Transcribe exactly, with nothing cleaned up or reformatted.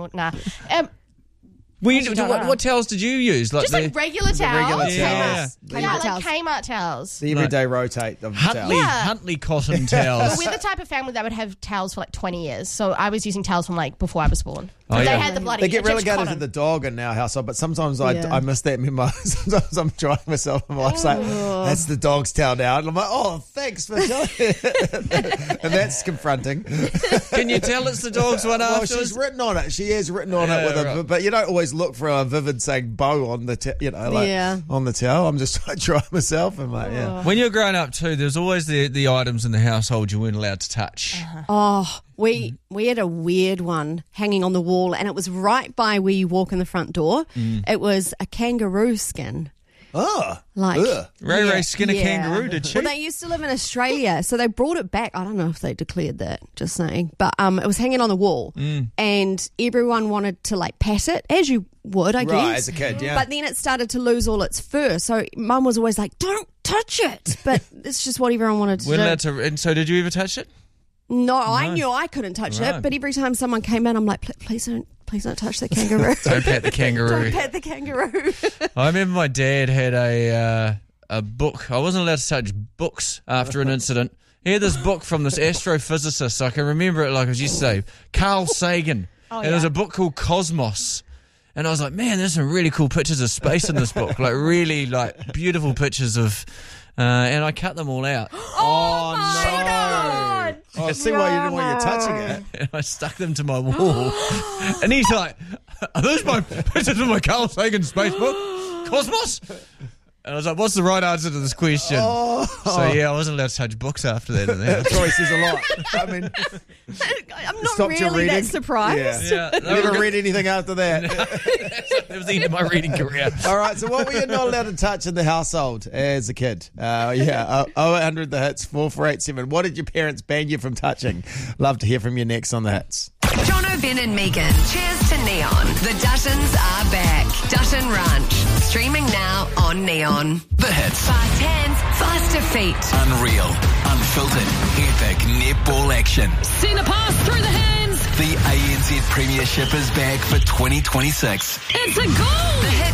Well, nah. Um, We, Actually, what, don't know. what towels did you use? Like just the, like regular towels. regular Yeah. towels. Yeah, The, like towels. Kmart towels. the everyday rotate of the Huntley, towels. Yeah. Huntley cotton towels. We're the type of family that would have towels for like twenty years. So I was using towels from like before I was born. Oh, They yeah. had the bloody They get Egyptian relegated cotton. to the dog in our household, but sometimes I, Yeah. I miss that memo. Sometimes I'm trying myself and my wife's like, that's the dog's towel now. And I'm like, oh, thanks for telling me. And that's confronting. Can you tell it's the dog's one Well, afterwards? she's written on it. She has written on Yeah, it with a, right. but you don't always look for a vivid saying bow on the, t- you know, like Yeah. on the towel. I'm just trying to try myself and like, yeah. When you're growing up too, there's always the, the items in the household you weren't allowed to touch. Oh, we we had a weird one hanging on the wall, and it was right by where you walk in the front door. It was a kangaroo skin. Oh, Like ugh. Ray yeah, Ray skin a yeah. kangaroo, did she? Well, they used to live in Australia, so they brought it back. I don't know if they declared that, just saying. But um, it was hanging on the wall, and everyone wanted to like pat it, as you would, I Right, guess. as a kid, yeah. But then it started to lose all its fur, so Mum was always like, "Don't touch it." But it's just what everyone wanted to We're do. allowed to. And so, did you ever touch it? No, I knew I couldn't touch Right. it, but every time someone came in, I'm like, "Pl- "Please don't, please don't touch the kangaroo." Don't pat the kangaroo. Don't pet the kangaroo. I remember my dad had a uh, a book. I wasn't allowed to touch books after an incident. He had this book from this astrophysicist. I can remember it like it was yesterday. Carl Sagan. Oh, and it was yeah. a book called Cosmos. And I was like, man, there's some really cool pictures of space in this book. Like really like beautiful pictures of... Uh, and I cut them all out. Oh, no. Oh, I see why you didn't want you touching it. And I stuck them to my wall. And he's like, are those my pictures of my Carl Sagan space book? Cosmos? And I was like, what's the right answer to this question? Oh. So, yeah, I wasn't allowed to touch books after that. In the house. Probably says a lot. I mean, I'm not stopped your really reading. that surprised. Yeah. Yeah, Never read anything after that. that was the end of my reading career. All right, so what were you not allowed to touch in the household as a kid? Uh, yeah, oh eight hundred the hits, four four eight seven. What did your parents ban you from touching? Love to hear from you next on the hits. Jono, Ben and Megan. Cheers to Neon. The Duttons are back. Dutton Ranch. Streaming now on Neon. The hits. Fast hands, faster feet. Unreal. Unfiltered. Epic netball action. Send a pass through the hands. The A N Z Premiership is back for twenty twenty-six. It's a goal. The hits